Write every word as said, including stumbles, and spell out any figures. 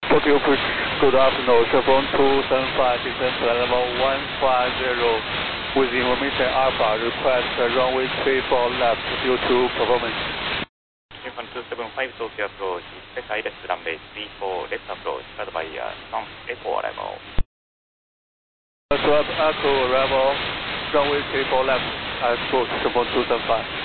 Tokyo Creek, good afternoon, Chevron two seven five, descend flight level one five zero, with information Alpha, request runway three four left due to performance. Chevron two seven five, Tokyo approach, special left runway three four left approach, followed by uh, some echo arrival. Swap echo arrival, runway three four left, approach Chevron two seven five.